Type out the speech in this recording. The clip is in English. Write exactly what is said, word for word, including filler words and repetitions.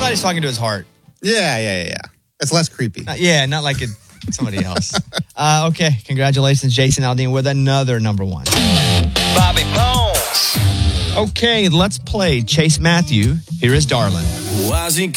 glad he's talking to his heart. Yeah, yeah, yeah, yeah. It's less creepy. Uh, yeah, not like it, somebody else. uh, okay, congratulations, Jason Aldean, with another number one. Bobby Bones. Okay, let's play Chase Matthew. Here is Darlin'. Why's he